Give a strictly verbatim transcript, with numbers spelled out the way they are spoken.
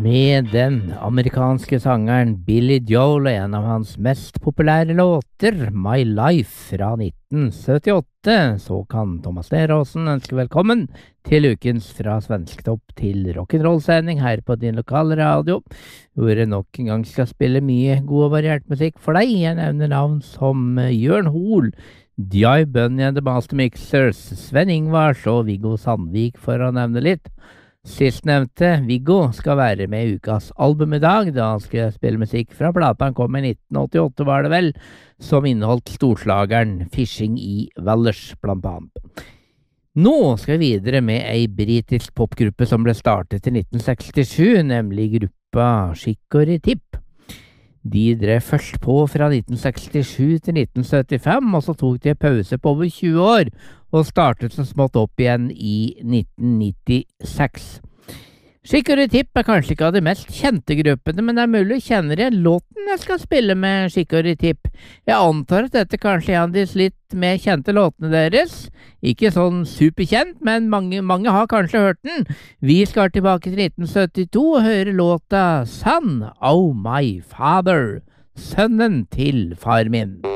Med den amerikanske sangeren Billy Joel og en av hans mest populære låter, My Life fra nitten syttiåtte, så kan Thomas Leråsen ønske velkommen til ukens Fra Svensktopp til rock'n'roll-sending her på din lokale radio, hvor jeg nok en gang skal spille mye god og variert musikk for deg. Jeg nevner navn som Jørn Hoel, Djai Bunny and the Master Mixers, Sven Ingvars og Viggo Sandvik, for å nevne litt. Sistnevnte, Viggo, skal være med i ukas album i dag, da han skal spille musikk fra plata han kom i nitten åttiåtte, var det vel, som inneholdt storslageren Fishing i Valdres, blant annet. Nå skal vi videre med ei britisk popgruppe som ble startet i nitten sekstisju, nemlig gruppa Chicory Tip. De drev først på fra nitten sekstisju til nitten syttifem, og så tok de pause på over tjue år, og startet så smått opp igjen i nitten nittiseks. Chicory Tip er kanskje ikke av de mest kjente gruppene, men det er mulig å kjenne igjen låten jeg skal spille med Chicory Tip. Jeg antar at dette kanskje er en av de litt mer kjente låtene deres. Ikke sånn superkjent, men mange, mange har kanskje hørt den. Vi skal tilbake til nitten syttito og høre låta Son, Oh My Father, sønnen til far min.